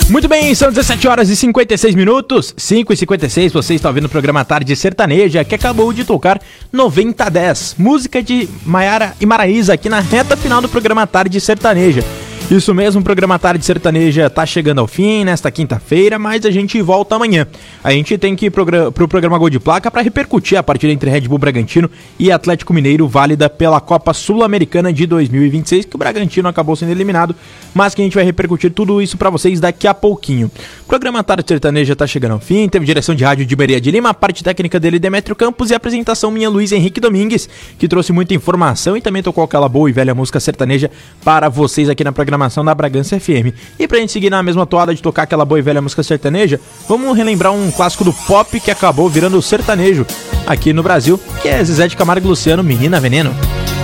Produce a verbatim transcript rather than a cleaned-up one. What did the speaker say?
Muito bem, são dezessete horas e cinquenta e seis minutos, cinco e cinquenta e seis, você está ouvindo o programa Tarde Sertaneja, que acabou de tocar noventa dez, música de Maiara e Maraísa, aqui na reta final do programa Tarde Sertaneja. Isso mesmo, o programa Tarde Sertaneja tá chegando ao fim nesta quinta-feira, mas a gente volta amanhã. A gente tem que ir pro, pro programa Gol de Placa para repercutir a partida entre Red Bull Bragantino e Atlético Mineiro, válida pela Copa Sul-Americana de dois mil e vinte e seis, que o Bragantino acabou sendo eliminado, mas que a gente vai repercutir tudo isso para vocês daqui a pouquinho. O programa Tarde Sertaneja tá chegando ao fim, teve direção de rádio de Maria de Lima, a parte técnica dele Demétrio Campos e a apresentação minha Luiz Henrique Domingues, que trouxe muita informação e também tocou aquela boa e velha música sertaneja para vocês aqui na programação da Bragança F M. E pra gente seguir na mesma toada de tocar aquela boa e velha música sertaneja, vamos relembrar um clássico do pop que acabou virando sertanejo aqui no Brasil, que é Zezé de Camargo e Luciano, Menina Veneno.